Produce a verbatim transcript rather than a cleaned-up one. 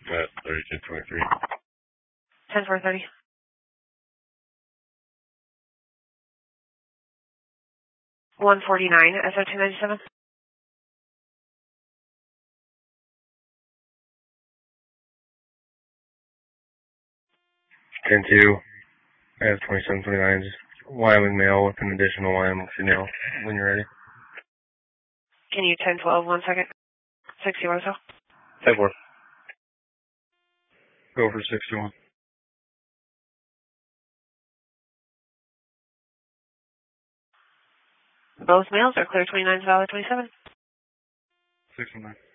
At thirty-two twenty-three. ten four thirty. one forty-nine, S O two ninety-seven. ten two. I have twenty-seven twenty-nine. Just Wyoming male with an additional Wyoming female when you're ready. Can you ten twelve, one second? sixty or so? ten four. Go for sixty-one. Both males are clear twenty-nine, valid twenty-seven. sixty-nine.